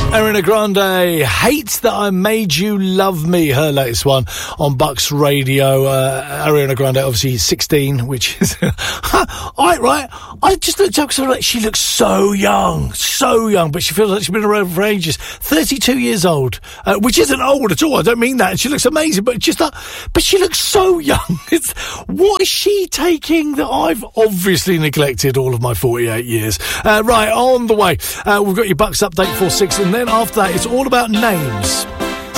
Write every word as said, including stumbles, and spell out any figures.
Ariana Grande, Hate That I Made You Love Me, her latest one on Bucks Radio. Uh, Ariana Grande, obviously sixteen, which is... I, right, I just looked up because like, she looks so young, so young, but she feels like she's been around for ages. thirty-two years old, uh, which isn't old at all, I don't mean that. She looks amazing, but just that, but she looks so young. It's, what is she taking that I've obviously neglected all of my forty-eight years? Uh, right, on the way, uh, we've got your Bucks update four six, and then after that, it's all about names.